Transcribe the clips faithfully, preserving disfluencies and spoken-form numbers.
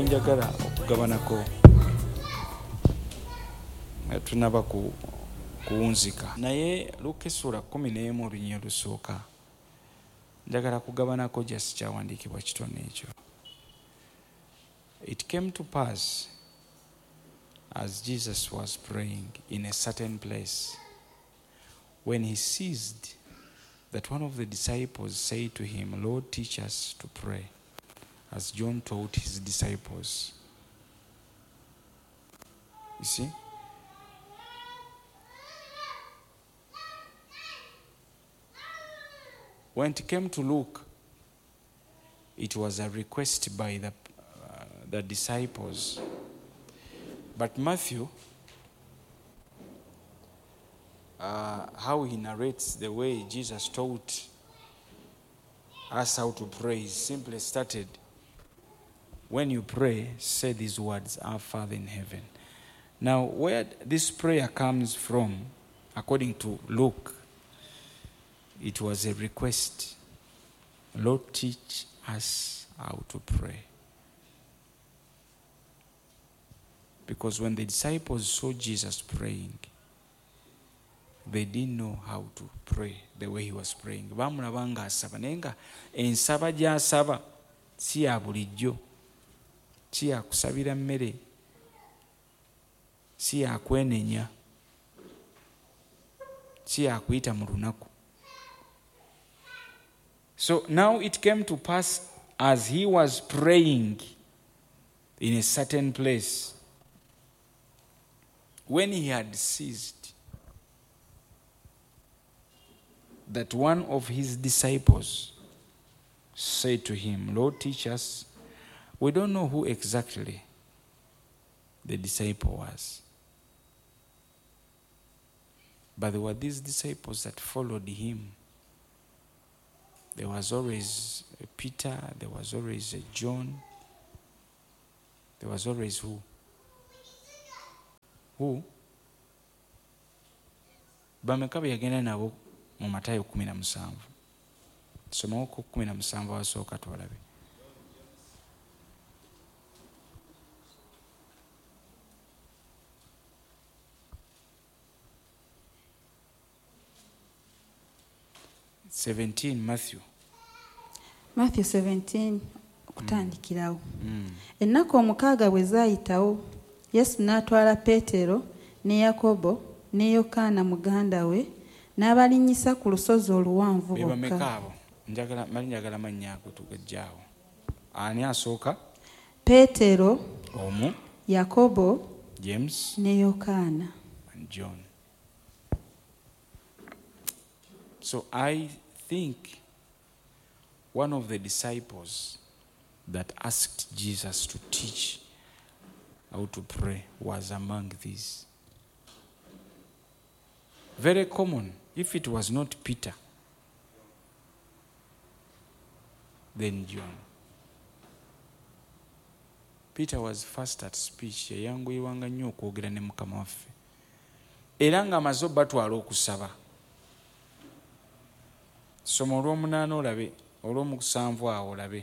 kyenjagala okugabanako tunaba ku kuwunzika naye Luka essula kumi n'emu olunyiriri olusooka njagala kugabanako just kyawandiikibwa kitone ekyo. It came to pass as Jesus was praying in a certain place, when he ceased, that one of the disciples said to him, Lord, teach us to pray, as John taught his disciples. You see? When it came to Luke, it was a request by the, uh, the disciples. But Matthew, uh, how he narrates the way Jesus taught us how to pray, he simply started, when you pray, say these words, Our Father in heaven. Now, where this prayer comes from, according to Luke, it was a request. Lord, teach us how to pray. Because when the disciples saw Jesus praying, they didn't know how to pray the way he was praying. Bamulaba nga asaba naye nga ensaba gy'asaba si ya bulijjo, si ya kusabira mmere, si ya kwenenya, si ya kuyita mu lunaku. So now it came to pass as he was praying in a certain place, when he had ceased, that one of his disciples said to him, Lord, teach us. We don't know who exactly the disciple was, but there were these disciples that followed him. There was always a Peter, there was always a John, there was always who? Who? Bameka be yagenda nabo mu Matayo kumi na musanvu. Somawo ku kumi na musanvu wasooka twalabe. seventeen Matthew. Matthew seventeen okutandikirawo. Mm. Ennaku omukaaga bwe zaayitawo, Yesu n'atwala Peetero ne Yakobo ne Yokaana muganda we n'abalinnyisa ku lusozi oluwanvu bokka. Bameka abo? Njagala mali njagala mannya ago tugajjaawo. Ani asooka? Peetero, omu, Yakobo, James ne Yokaana, and John. So I think one of the disciples that asked Jesus to teach how to pray was among these. Very common. If it was not Peter, then John. Peter was fast at speech. Yayanguyirwanga nnyo okwogera ne Mukama waffe. Era ng'amaze obatwala okusaba. Soma olw'omunaana olabe, olw'omusanvu awo olabe.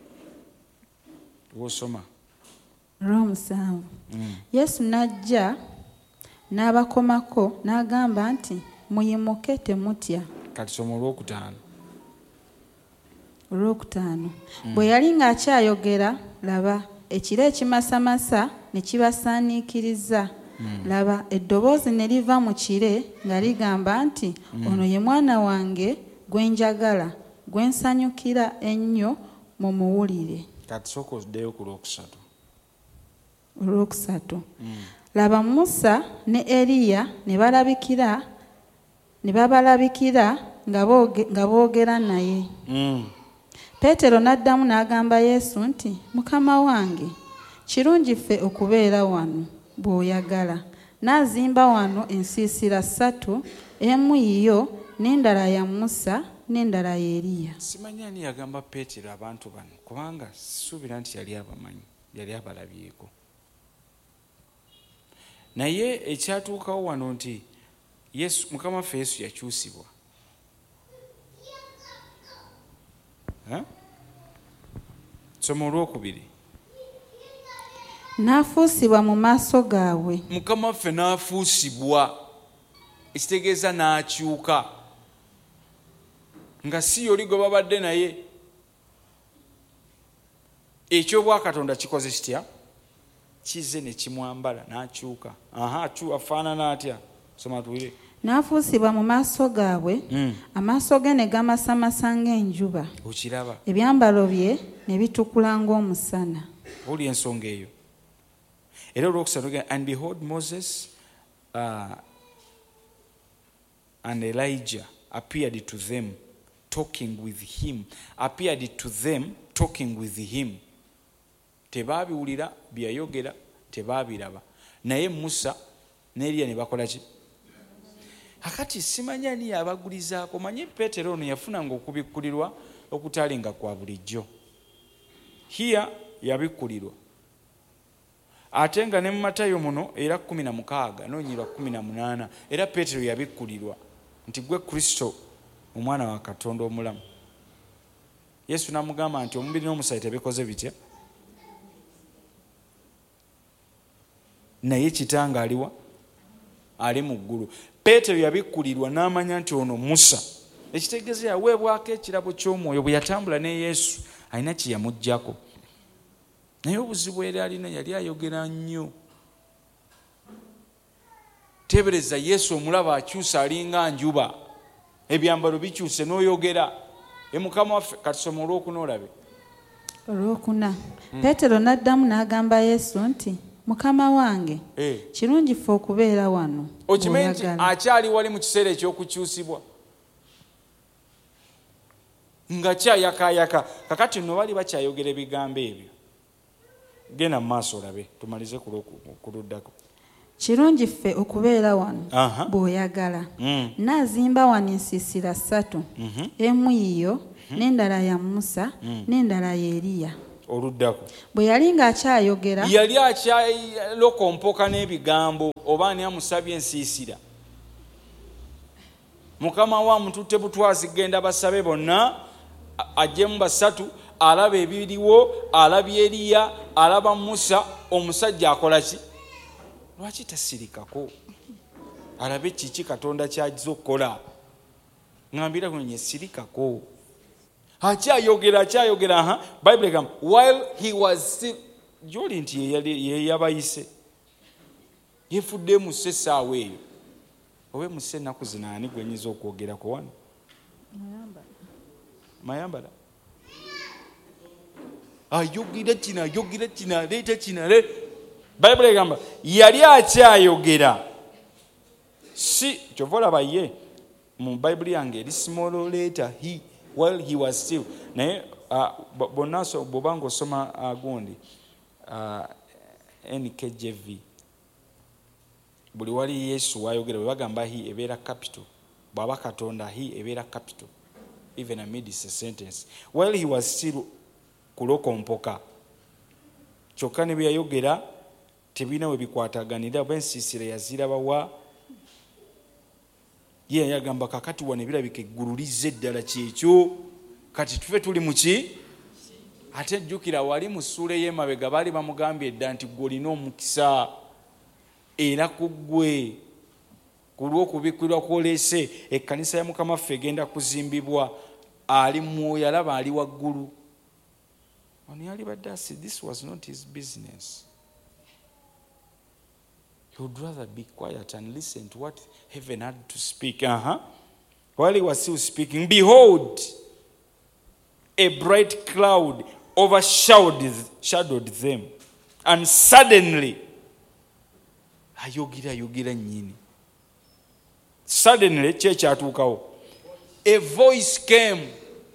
Wosoma. Olw'omusanvu. Mm. Yesu n'ajja n'abakomako n'agamba nti muyimuke temutya. Kati soma olw'okutaano. Olw'okutaano. Mm. Bwe yali ng'akyayogera, laba ekire ekimasamasa ne kibasaaniikiriza. Mm. Laba eddoboozi ne liva mu kire nga ligamba nti mm. ono ye mwana wange gwe njagala, gwe nsanyukira ennyo mumuwulire. Kati sooka oddeyo ku lwokusatu. Olwokusatu. Mm. Laba Musa ne Eriya ne balabikira ne babalabikira nga boogera naye. Mm. Peetero n'addamu n'agamba Yesu nti, Mukama wange, kirungi ffe okubeera wano bw'oyagala. N'azimba wano ensiisira ssatu, emu yiyo n'endala ya Musa n'endala ya Eriya. Simanyi ani yagamba Peetero abantu bano kubanga sisuubira nti yali abamanyi, yali abalabyeko. Naye ekyatuukawo wano nti Yesu, Mukama waffe Yesu yakyusibwa. Soma olwokubiri. n'afuusibwa mu maaso gaabwe. Mukama waffe n'afuusibwa, ekitegeeza n'akyuka nga si yoli gwe babadde naye. Ekyobwakatonda kikoze kitya? Kize ne kimwambala n'akyuka. Aha, akyuka afaanana atya? Soma tuwire. N'afuusibwa mu maaso gaabwe, amaaso ge ne gamasamasa ng'enjuba, okiraba, ebyambalo bye ne bitukula ng'omusana. Oli ensonga eyo. Era olwokusatu, and behold Moses uh, and Elijah appeared to them talking with him. Appeared to them talking with him. Tebabiwulira byayogera, tebabiraba. Naye Musa ne Eliya ne bakola ki? Akati simanya ani yabagulizaako. Manyi Peetero ono yafunanga okubikkulirwa okutalinga kwa bulijjo. Hiya yabikkulirwa. Ate nga ne mu Matayo muno era kumi na mukaaga n'onyirwa kumi na munaana era Peetero yabikkulirwa nti gwe Kristo omwana wa Katonda omulamu. Yesu n'amugamba nti omubiri n'omusaayi tebikoze bitya, naye Kitange aliwa? Ali mu ggulu. Peetero yabikkulirwa n'amanya nti ono Musa. Ekitegeeza yaweebwako ekirabo ky'omwoyo bwe yatambula ne Yesu, alina kye yamuggyako. Naye obuzibu eri alina yali ayogera nnyo. Tebereza Yesu omulaba akyusa alinga njuba, ebyambalo bikyuse n'oyogera. E Mukama waffe katusoma olwokuna olabe. Olwokuna. Peetero n'addamu n'agamba Yesu nti, Mukama wange, eh, kirungi ffe okubeera wano. Okimanyi nti akyali wali mu kiseera eky'okukyusibwa nga kyayakayaka. Kakati nno bali bakyayogera ebigambo ebyo. Genda mu maaso olabe tumalize kuluddako. Kirungi ffe okubeera wano Aha. bw'oyagala. Mm. N'azimba wano ensiisira ssatu, Mhm. emu yiyo, n'endala ya Musa, n'endala ya Eriya. Oluddako. Bwe yali ng'akyayogera, Yali akyalokompoka n'ebigambo oba ani amusabye ensiisira. Mukama wa mututte butwazi genda basabe bonna ajjemu basatu, alaba ebiriwo, alabye Eriya, alaba Musa. Omusajja akola ki? Lwaki tasirikako? Alabe kiki Katonda ky'ajja okukola. Ngambira kunye sirikako. Akyayogera akyayogera aha. Bible egamba while he was still, joli nti ye yabayise. Yefudde mu essaawa eyo. Owe mu ennaku zino ani gwenyiza okwogerako wano? Mayambala. Ayogera kino ayogera kino aleeta kino ale. Bible egamba yali akyayogera. Si kyova olaba ye mu Bible yange eri small letter he while he was still. Naye uh, bonna bw'obanga osoma uh, gundi uh, N K J V buli wali Yesu wayogera bwe bagamba he ebeera capital, bw'aba Katonda he ebeera capital, even amidst a sentence. While he was still kulokompoka, kyokka ne bye yayogera tebina we bikwataganira. B'ensiisira yaziraba wa ye yagamba kakati wano ebirabika eggulu lizze eddala kyekyo, kati tufe tuli mu ki? Ate jjukira wali mu ssuula ey'emabega baali bamugambye edda nti gwe olina omukisa era ku ggwe ku lw'okubikkirwa kw'oleese ekkanisa ya Mukama waffe egenda kuzimbibwa. Ali mwoyo alaba ali waggulu. Ono yali badde asi, this was not his business. He would rather be quiet and listen to what heaven had to speak. Uh-huh. While he was still speaking, behold, a bright cloud overshadowed shadowed them. And suddenly, ayogera ayogera nyini. Suddenly, kyekyatuukawo, a voice came.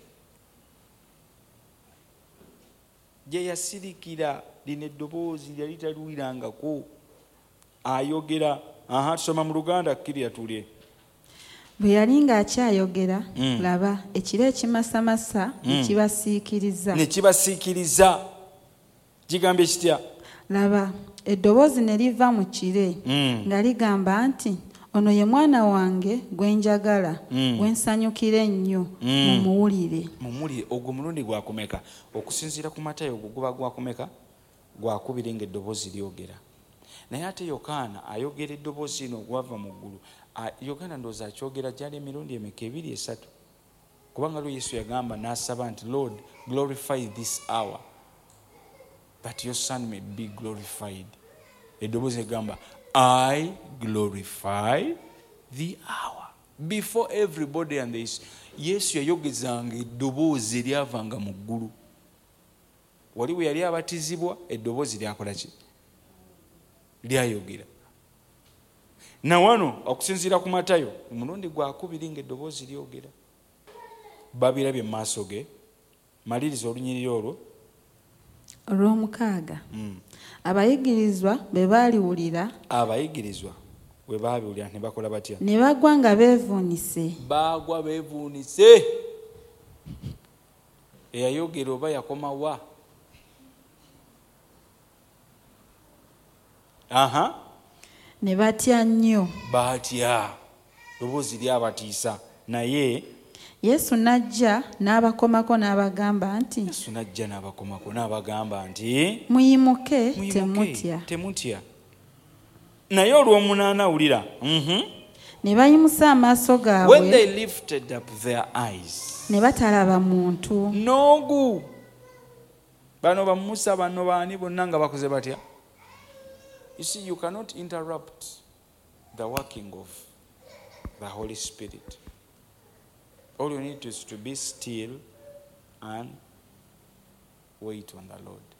Gye yasirikira lino eddoboozi lyali taluwirangako. Ayogera. Aha, tusoma mu Luganda kkirya tulye. bwe yali ng'akyayogera, laba ekiro ekimasamasa ne kibasiikiriza. Ne kibasiikiriza. Kigambye kitya? Laba eddoboozi ne liva mu kire nga ligamba nti, ono ye mwana wange gwe njagala, gwe nsanyukira ennyo, mumuwulire. Mumuwulire. Ogwo mulundi gwakumeka? Okusinziira ku Matayo ogwo guba gwakumeka? gwakubiri ng'eddoboozi lyogera. Naye ate Yokaana ayogera eddoboozi lino gwava mu ggulu. Yokaana ndowooza akyogera gyali emirundi emeka ebiri esatu. Kubanga lwe Yesu yagamba n'asaba nti Lord glorify this hour that your son may be glorified. Eddoboozi egamba I glorify the hour. Before everybody and this, Yesu yayogezanga eddoboozi eryavanga mu ggulu. Wali bwe yali abatizibwa eddoboozi lyakola ki? Lyayogera. Na wano okusinziira ku Matayo omulundi gwakubiri ng'eddoboozi lyogera. Babirabye mu maaso ge. Maliriza olunyiriri olwo. Olw'omukaaga. Abayigirizwa bwe baaliwulira. Abayigirizwa bwe baabiwulira ne bakola batya? Ne bagwa nga beevuunise. Baagwa beevuunise. Eyayogera oba yakoma wa? Aha. Ne batya nnyo. Batya. Ddoboozi lyabatiisa. Naye Yesu n'ajja n'abakomako n'abagamba nti Yesu n'ajja n'abakomako n'abagamba nti muyimuke temutya. Temutya. Naye olw'omunaana awulira. Ne bayimusa amaaso gaabwe. When they lifted up their eyes. Ne batalaba muntu. Noogu. Bano ba Musa bano baani bonna nga bakoze batya? You see, you cannot interrupt the working of the Holy Spirit. All you need is to be still and wait on the Lord.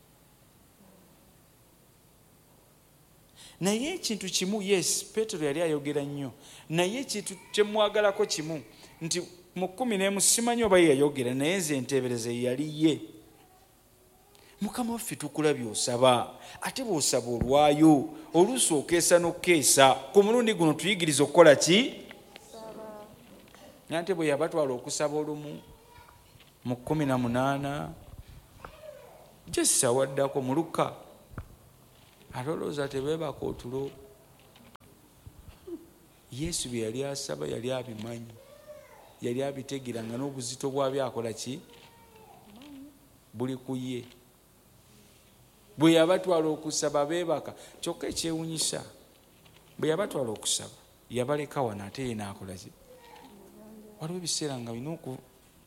Naye ekintu kimu, yes, Petero yali ayogera nnyo. Naye ekintu kye mwagalako kimu nti mu kkumi n'emu simanyi oba yayogera naye nze enteebereza yali ye. Mukama waffe tukulabye osaba, ate bw'osaba olwayo, oluusi okeesa n'okkeesa. Ku mulundi guno tuyigiriza okukola ki? Nante bwe yabatwala okusaba olumu mu kkumi na munaana Jesu awaddako mu Luka alowooza tebeebaka otulo. Yesu bye yali asaba yali abimanyi, yali abitegeera nga n'obuzito bwabyo akola ki? Buli ku ye. Bwe yabatwala okusaba beebaka. Kyokka ekyewunyisa bwe yabatwala okusaba yabaleka wano ate ye n'akola ki? Waliwo ebiseera nga bino oku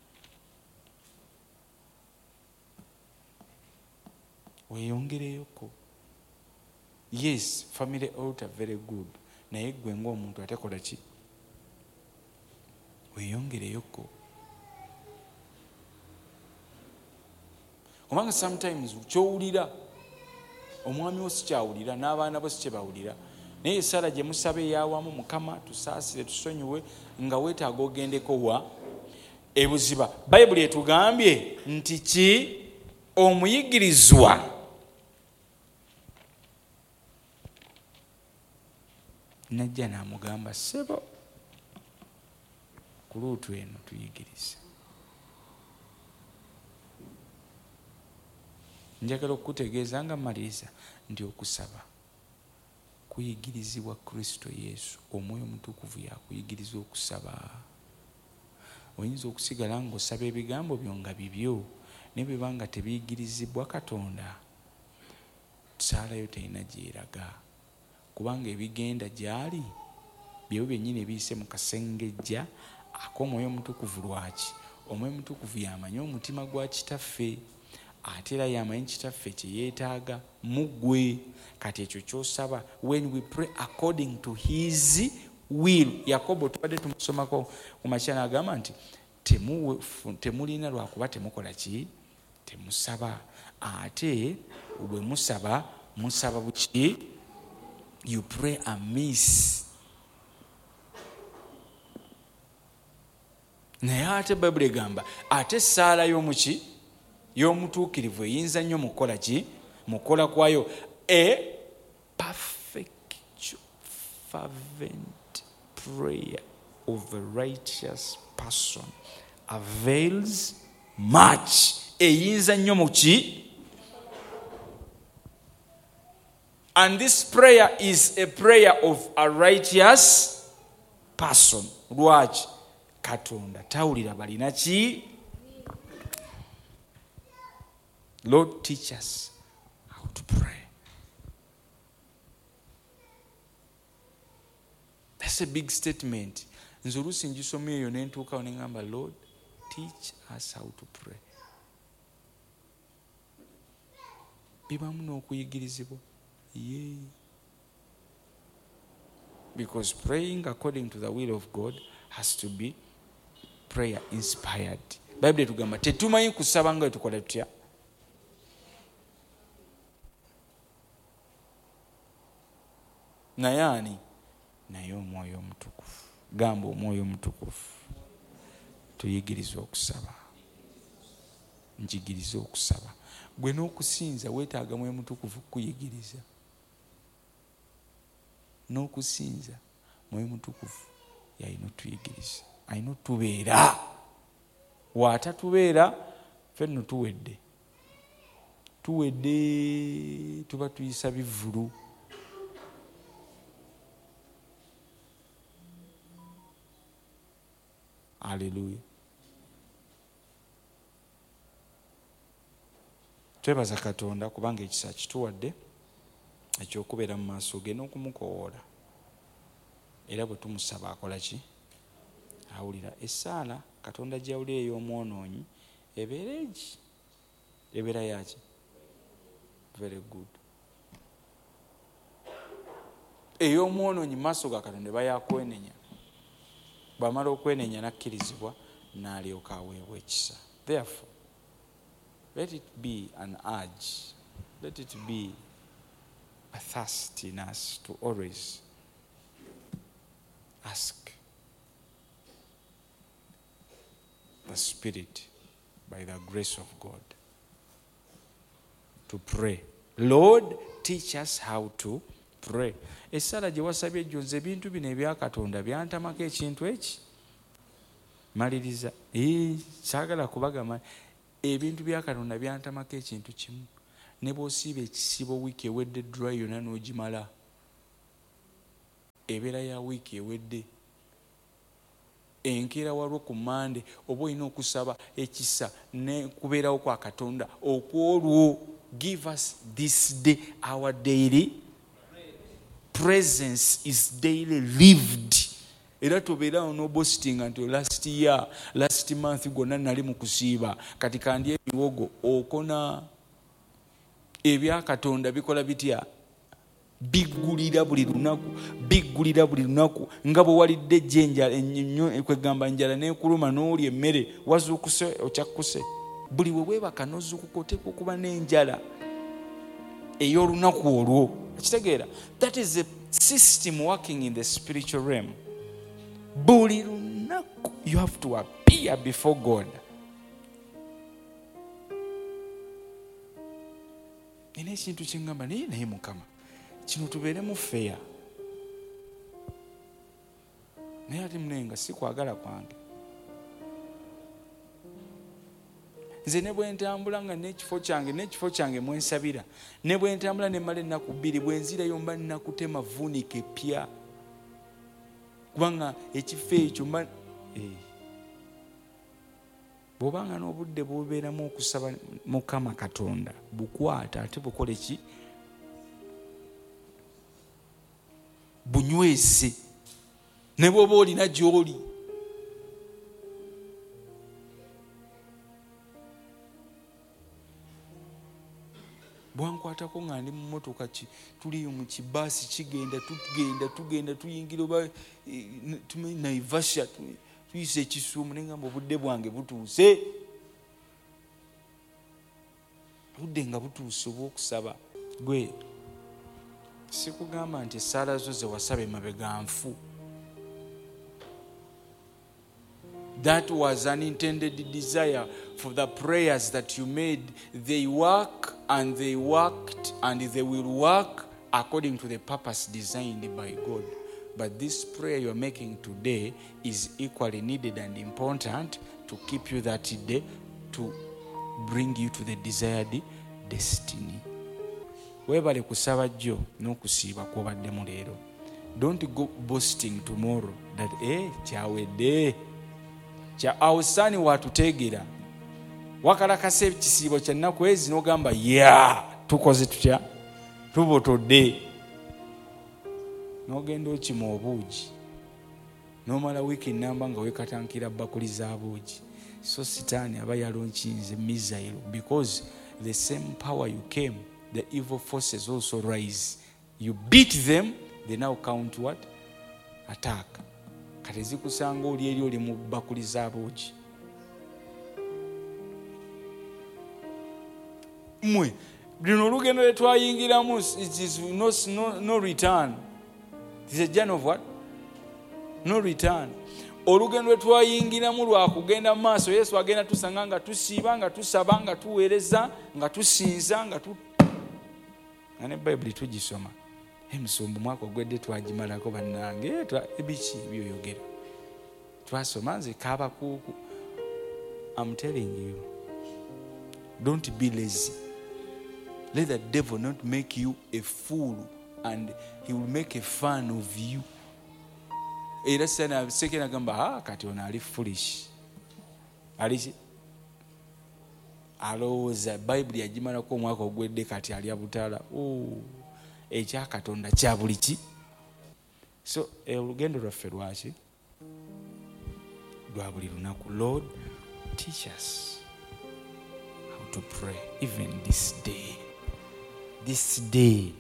weeyongereyoko. Yes, family altar very good. Naye gwe ng'omuntu ate kola ki? Weeyongereyoko. Kubanga sometimes kyowulira omwami wo si kyawulira n'abaana bo si kye bawulira. Naye essala gye musaba ey'awamu Mukama tusaasire tusonyiwe nga weetaaga ogendeko wa ebuziba. Bayibuli etugambye nti ki? Omuyigirizwa najja n'amugamba ssebo ku luutu eno tuyigirize. Njagala okukutegeeza nga maliriza nti okusaba kuyigirizibwa Kristo Yesu. Omwoyo Omutukuvu yakuyigiriza okusaba. Oyinza okusigala ng'osaba ebigambo byo nga bibyo ne bwe banga tebiyigirizibwa Katonda, saalayo terina gyeraga. Kubanga ebigenda gyali byewo byennyini ebiyise mu kasengejja ak'Omwoyo Omutukuvu. Lwaki? Omwoyo Omutukuvu yamanyi omutima gwa kitaffe, ate era yamanyi kitaffe kye yeetaaga mu ggwe. Kati ekyo ky'osaba, when we pray according to his will. Yakobo tubadde tumusomako ku makya n'agamba nti temulina lwakuba temukola ki? Temusaba. Ate bwe musaba musaba buki? You pray amiss. Naye ate Bayibuli egamba ate essaala y'omuki? Y'omutuukirivu eyinza nnyo mukola ki? Mukola kwayo. A perfect fervent prayer of a righteous person avails much. Eyinza nnyo muki? And this prayer is a prayer of a righteous person. Lwaki? Katonda tawulira balina ki? Lord, teach us how to pray. That's a big statement. Nze oluusi ngisomye eyo ne ntuukawo ne ngamba, Lord, teach us how to pray. Bibamu n'okuyigirizibwa. Yeah. Because praying according to the will of God has to be prayer inspired. Bible tugamba tetumanyi kusaba nga tukola tutya. Naye ani? Naye Omwoyo Omutukuvu. Gamba Omwoyo Omutukuvu tuyigirize okusaba. Njigirize okusaba. Gwe n'okusinza weetaaga Mwoyo Mutukuvu kuyigiriza. N'okusinza Mwoyo Mutukuvu yalina otuyigiriza. Alina otubeera. Waatatubeera ffenno tuwedde. Tuwedde tuba tuyisa bivvulu. Hallelujah. Twebaza Katonda kubanga ekisa kituwadde ekyokubeera mu maaso ge n'okumukowoola. Era bwe tumusaba akola ki? Awulira. Essaala Katonda gy'awulira ey'omwonoonyi ebeera egi? Ebeera yaki? Very good. Ey'omwonoonyi mu maaso ga Katonda eba yakwenenya. Bw'amala okwenenya n'akkirizibwa n'alyoka aweebwa ekisa. Therefore, let it be an urge, let it be a thirst in us to always ask the Spirit by the grace of God to pray. Lord, teach us how to pray. Essala gye wasabye ejjo nze ebintu bino ebya Katonda byantamako ekintu eki. Maliriza. Eh, saagala kubagamba ebintu bya Katonda byantamako ekintu kimu. Ne bw'osiiba ekisibo wiiki ewedde dry yonna n'ogimala. Ebeera ya wiiki ewedde. Enkeera walwo ku Mande oba olina okusaba ekisa ne kubeerawo kwa Katonda okwolwo. Give us this day our daily presence is daily lived. Era tobeerawo no boasting nti last year, last month gonna nali mu kusiiba kati kandi ebiwogo okona. Ebya Katonda bikola bitya? Biggulira buli lunaku, biggulira buli lunaku. Nga bwe walidde ejjenja ennyo kwegamba njala n'ekuluma n'oli emmere wazuukuse okyakkuse. Buli we weebaka n'ozuukuka oteekwa okuba n'enjala ey'olunaku olwo. Ekitegeera? That is a system working in the spiritual realm. Buli lunaku you have to appear before God. Nina ekintu kyengamba naye naye Mukama kino tubeeremu feya. Naye ate munenga si kwagala kwange. Nze ne bwe ntambula nga n'ekifo kyange n'ekifo kyange mwensabira, ne bwe ntambula ne mmala ennaku bbiri bwe nzirayo mba nnakutema vuunika epya. Kubanga ekifo ekyo mba eh. Bw'obanga n'obudde bw'obeeramu okusaba Mukama Katonda bukwata ate bukole ki? Bunywese. Ne bw'oba olina gy'oli. Bwankwatako nga ndi mu mmotoka tuli mu kibaasi kigenda tugenda tugenda tuyingira oba tumanyi Naivasha tuyise Kisumu ne ngamba obudde bwange butuuse. Budde nga butuuse obw'okusaba. Gwe sikugamba nti essaala zo ze wasaba emabega nfu. That was an intended desire for the prayers that you made. They work and they worked and they will work according to the purpose designed by God. But this prayer you're making today is equally needed and important to keep you that day, to bring you to the desired destiny. Webale kusaba jjo n'okusiiba kw'obaddemu leero. Don't go boasting tomorrow that eh kyawedde. Kya awusaani watuteegera. Wakalakasa ekisiibo kya nnaku ezi n'ogamba ya tukoze tutya? Tubotodde. N'ogenda okima obuugi nomala wiiki namba nga wekatankira bakuli za buugi. So sitaani aba yalonkinze missile, because the same power you came, the evil forces also rise. You beat them, they now count what? Attack. Kati zikusanga oli eri oli mu bakuli za buugi. Mwe luno olugendo lwe twayingiramu, it is no, no, no return. It is a journey of what? No return. Olugendo lwe twayingiramu lwa kugenda mu maaso. Yesu agenda tusanga nga tusiiba, nga tusaba, nga tuweereza, nga tusinza, nga tu nga ne Bayibuli tugisoma. Emusumbu mwaka ogwedde twagimalako bannange, ebiki byoyogera twasoma nze kaabakuuku. I'm telling you, don't be lazy. Let the devil not make you a fool, and he will make a fun of you. Era sana sekena gamba ha kati ona ali foolish. Ali alowooza Bayibuli yagimalako omwaka ogwedde kati ali abutala. Oh, ekya Katonda kya buli ki. So olugendo lwaffe lwaki lwa buli lunaku. Lord, teach us how to pray even this day. This day.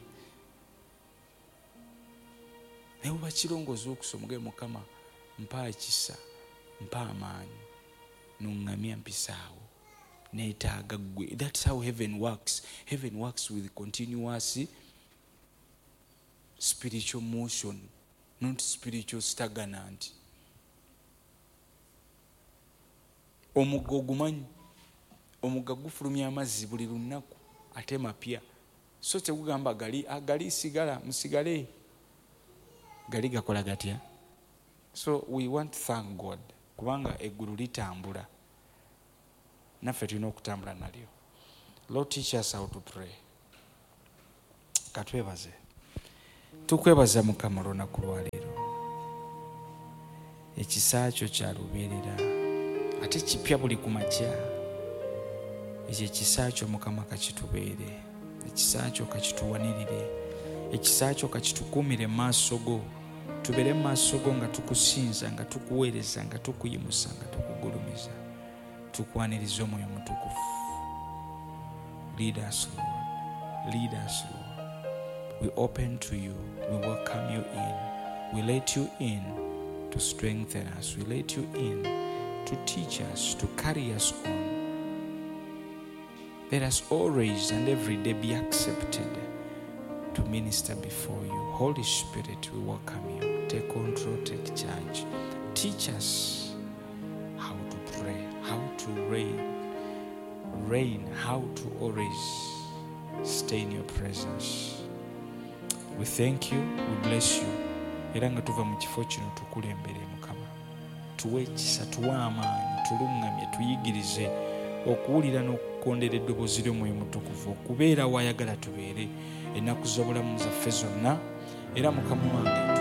Newe bakirongooza okusoma ge Mukama mpa ekisa, mpa amaanyi, nuŋŋamya mpisaawo, neetaaga ggwe. That's how heaven works. Heaven works with continuous spiritual motion, not spiritual stagnant. Omugga ogumanyi, omugga gufulumya amazzi buli lunaku ate mapya. So tegugamba gali agali sigala musigale, gali gakola gatya. So we want to thank God kubanga eggulu litambula, naffe tulina okutambula nalyo. Lord, teach us how to pray. Katwebaze. Tukwebaza Mukama olunaku lwa leero. Ekisa kyo kya lubeerera ate kipya buli ku makya. Ekyo ekisa kyo Mukama kakitubeere, ekisa kyo kakituwanirire, ekisa kyo kakitukuumire mu maaso go. Tubeere mu maaso go nga tukusinza, nga tukuweereza, nga tukuyimusa, nga tukugulumiza, tukwaniriza Omwoyo Mutukuvu. Lead us, Lord. Lead us, Lord. We open to you. We welcome you in. We let you in to strengthen us. We let you in to teach us, to carry us on. Let us always and every day be accepted to minister before you. Holy Spirit, we welcome you. Take control, take charge. Teach us how to pray, how to reign, reign, how to always stay in your presence. We thank you, we bless you. Era nga tuva mu kifo kino tukulembere Mukama. Tuwe ekisa, tuwe amaanyi, tulungamye, tuyigirize okuwulira n'okukondera eddoboozi ly'Omwoyo Mutukuvu, okubeera w'ayagala tubeere ennaku z'obulamu zaffe zonna. Era Mukama wange